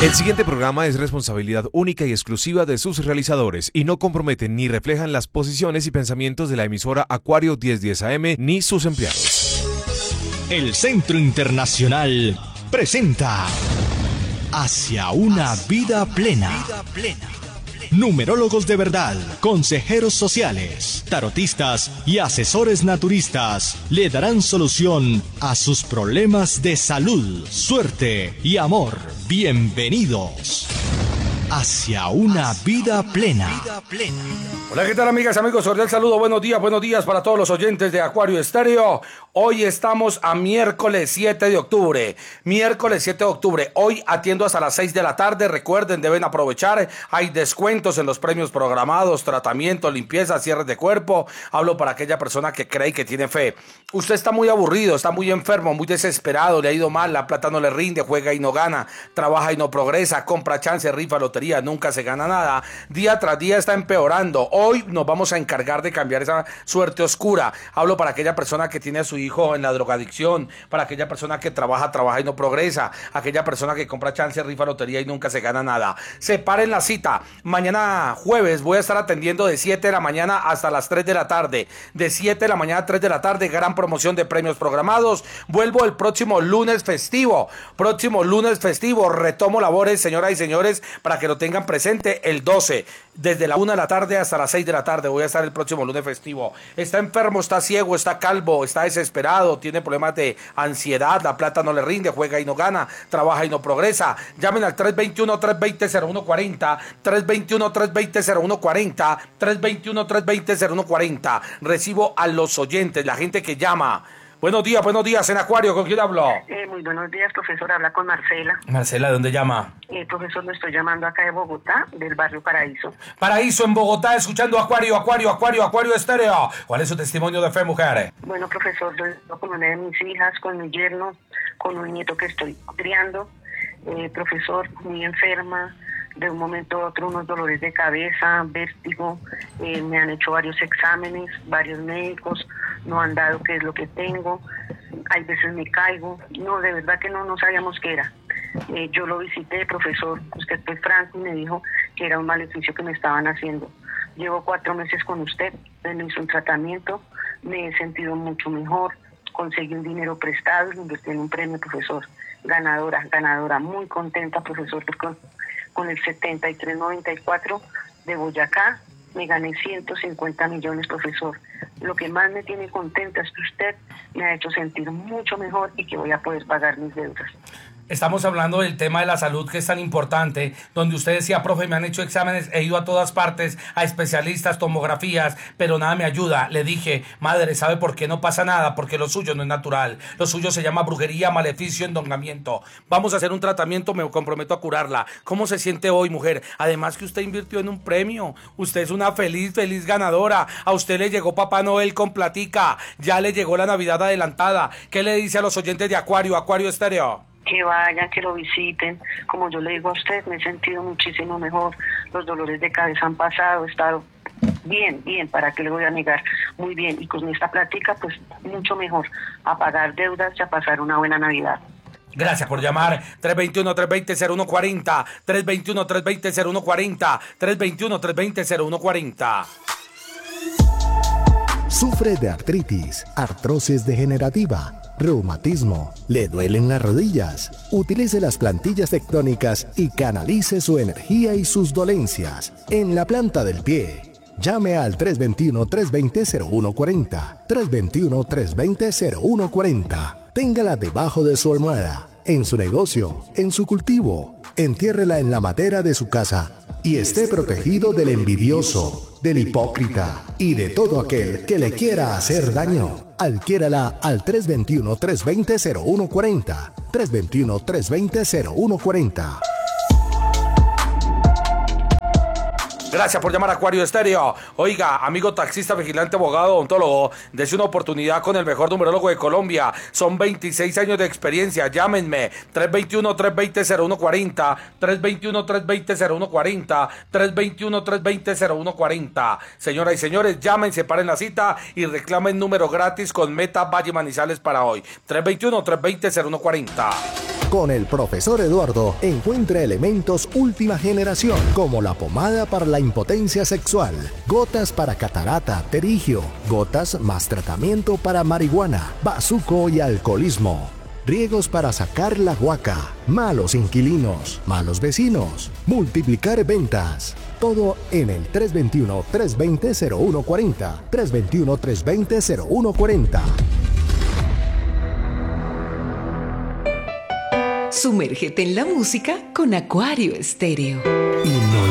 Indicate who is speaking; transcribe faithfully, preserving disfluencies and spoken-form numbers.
Speaker 1: El siguiente programa es responsabilidad única y exclusiva de sus realizadores y no comprometen ni reflejan las posiciones y pensamientos de la emisora Acuario mil diez A M ni sus empleados.
Speaker 2: El Centro Internacional presenta Hacia una vida plena. Numerólogos de verdad, consejeros sociales, tarotistas y asesores naturistas le darán solución a sus problemas de salud, suerte y amor. Bienvenidos hacia una vida plena.
Speaker 3: Hola, ¿qué tal, amigas, amigos? Cordial saludo, buenos días, buenos días para todos los oyentes de Acuario Estéreo. Hoy estamos a miércoles siete de octubre, miércoles siete de octubre. Hoy atiendo hasta las seis de la tarde, recuerden, deben aprovechar, hay descuentos en los premios programados, tratamiento, limpieza, cierres de cuerpo. Hablo para aquella persona que cree y que tiene fe. Usted está muy aburrido, está muy enfermo, muy desesperado, le ha ido mal, la plata no le rinde, juega y no gana, trabaja y no progresa, compra chance, rifa, lotería, nunca se gana nada, día tras día está empeorando. Hoy nos vamos a encargar de cambiar esa suerte oscura. Hablo para aquella persona que tiene a su hijo en la drogadicción, para aquella persona que trabaja, trabaja y no progresa, aquella persona que compra chance, rifa, lotería y nunca se gana nada. Separen la cita. Mañana jueves voy a estar atendiendo de siete de la mañana hasta las tres de la tarde. De siete de la mañana a tres de la tarde, gran promoción de premios programados. Vuelvo el próximo lunes festivo. Próximo lunes festivo. Retomo labores, señoras y señores, para que lo tengan presente el doce. Desde la una de la tarde hasta las seis de la tarde voy a estar el próximo lunes festivo. Está enfermo, está ciego, está calvo, está desesperado, tiene problemas de ansiedad, la plata no le rinde, juega y no gana, trabaja y no progresa. Llamen al tres dos uno, tres dos cero, cero uno cuatro cero, tres dos uno, tres dos cero, cero uno cuatro cero, tres dos uno, tres dos cero, cero uno cuatro cero. Recibo a los oyentes, la gente que llama. Buenos días, buenos días, en Acuario, ¿con quién hablo?
Speaker 4: Eh, muy buenos días, profesor, habla con Marcela.
Speaker 3: Marcela, ¿de dónde llama?
Speaker 4: Eh, profesor, lo estoy llamando acá de Bogotá, del barrio Paraíso.
Speaker 3: Paraíso, en Bogotá, escuchando Acuario, Acuario, Acuario, Acuario Estéreo. ¿Cuál es su testimonio de fe, mujer?
Speaker 4: Bueno, profesor, yo estoy con una de mis hijas, con mi yerno, con un nieto que estoy criando. Eh, profesor, muy enferma, de un momento a otro unos dolores de cabeza, vértigo, eh, me han hecho varios exámenes, varios médicos, no han dado qué es lo que tengo, hay veces me caigo, no, de verdad que no, no sabíamos qué era. Eh, yo lo visité, profesor, usted fue franco y me dijo que era un maleficio que me estaban haciendo. Llevo cuatro meses con usted, me hizo un tratamiento, me he sentido mucho mejor, conseguí un dinero prestado y invertí en un premio, profesor. Ganadora, ganadora, muy contenta, profesor, porque con el setenta y tres noventa y cuatro de Boyacá me gané ciento cincuenta millones, profesor. Lo que más me tiene contenta es que usted me ha hecho sentir mucho mejor y que voy a poder pagar mis deudas.
Speaker 3: Estamos hablando del tema de la salud, que es tan importante, donde usted decía, profe, me han hecho exámenes, he ido a todas partes, a especialistas, tomografías, pero nada me ayuda. Le dije, madre, ¿sabe por qué no pasa nada? Porque lo suyo no es natural. Lo suyo se llama brujería, maleficio, endongamiento. Vamos a hacer un tratamiento, me comprometo a curarla. ¿Cómo se siente hoy, mujer? Además que usted invirtió en un premio. Usted es una feliz, feliz ganadora. A usted le llegó Papá Noel con platica. Ya le llegó la Navidad adelantada. ¿Qué le dice a los oyentes de Acuario, Acuario Estéreo?
Speaker 4: Que vayan, que lo visiten. Como yo le digo a usted, me he sentido muchísimo mejor. Los dolores de cabeza han pasado, he estado bien, bien, ¿para qué le voy a negar? Muy bien, y con esta plática, pues mucho mejor. A pagar deudas y a pasar una buena Navidad.
Speaker 3: Gracias por llamar. tres dos uno, tres dos cero, cero uno cuatro cero, tres dos uno, tres dos cero, cero uno cuatro cero, tres dos uno, tres dos cero, cero uno cuatro cero.
Speaker 5: Sufre de artritis, artrosis degenerativa, reumatismo, le duelen las rodillas. Utilice las plantillas tectónicas y canalice su energía y sus dolencias en la planta del pie. Llame al tres dos uno, tres dos cero, cero uno cuatro cero, tres dos uno, tres dos cero, cero uno cuatro cero. Téngala debajo de su almohada, en su negocio, en su cultivo. Entiérrela en la matera de su casa y esté protegido del envidioso, del hipócrita y de todo aquel que le quiera hacer daño. Adquiérala al tres dos uno, tres dos cero, cero uno cuatro cero, tres dos uno, tres dos cero, cero uno cuatro cero.
Speaker 3: Gracias por llamar a Acuario Estéreo. Oiga, amigo taxista, vigilante, abogado, odontólogo, dese una oportunidad con el mejor numerólogo de Colombia. Son veintiséis años de experiencia. Llámenme. tres dos uno, tres dos cero, cero uno cuatro cero. tres dos uno, tres dos cero, cero uno cuatro cero. tres dos uno, tres dos cero, cero uno cuatro cero. Señoras y señores, llamen, separen la cita y reclamen número gratis con Meta Valle Manizales para hoy. tres dos uno, tres dos cero, cero uno cuatro cero.
Speaker 5: Con el profesor Eduardo encuentra elementos última generación como la pomada para la impotencia sexual, gotas para catarata, terigio, gotas más tratamiento para marihuana, bazuco y alcoholismo, riegos para sacar la guaca, malos inquilinos, malos vecinos, multiplicar ventas. Todo en el tres dos uno, tres dos cero, cero uno cuatro cero, tres dos uno, tres dos cero, cero uno cuatro cero.
Speaker 6: Sumérgete en la música con Acuario Estéreo.
Speaker 5: Y no